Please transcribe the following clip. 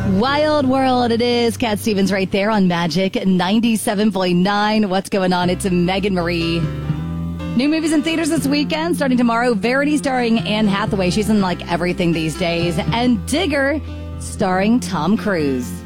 Wild World, it is. Cat Stevens right there on Magic 97.9. What's going on? It's Megan Marie. New movies in theaters this weekend. Starting tomorrow, Verity starring Anne Hathaway. She's in like everything these days. And Digger starring Tom Cruise.